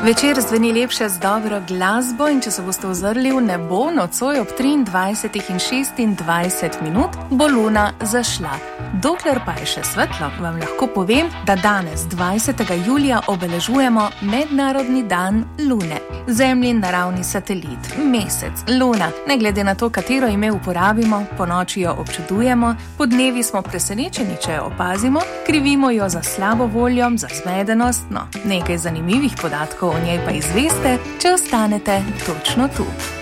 Večer zveni lepše z dobro glasbo in če se boste ozrli v nebo, nocoj ob 23 in 26 minut bo luna zašla. Dokler pa je še svetlo, vam lahko povem, da danes, 20. julija, obeležujemo Mednarodni dan Lune. Zemljin naravni satelit, mesec, luna, ne glede na to, katero ime uporabimo, po noči jo občudujemo, po dnevi smo presenečeni, če jo opazimo, krivimo jo za slabo voljo, za zmedenost, no, nekaj zanimivih podatkov o njej pa izveste, če ostanete točno tu.